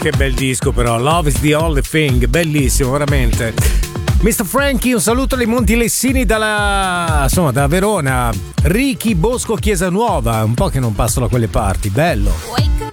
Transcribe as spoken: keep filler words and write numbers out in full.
Che bel disco però, Love is the Only Thing, bellissimo veramente. mister Frankie, un saluto dai Monti Lessini dalla, insomma, da Verona. Ricky Bosco Chiesa Nuova, un po' che non passo da quelle parti, bello. Wake up